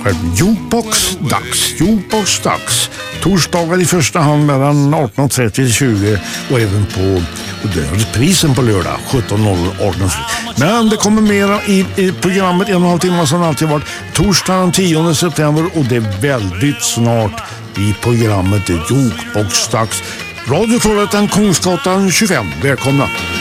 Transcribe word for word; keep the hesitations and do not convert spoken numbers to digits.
själv. Jukebox-dags, Jukebox-dags. Torsdagar i första hand mellan arton trettio till tjugo och även på reprisen på lördag sjutton noll noll arton trettio. Men det kommer mera i, i programmet en och en halv timme som alltid varit torsdagen den tionde september och det är väldigt snart i programmet Jukebox-dags. Radio Trollhättan, Kungsgatan tjugofem. Välkomna!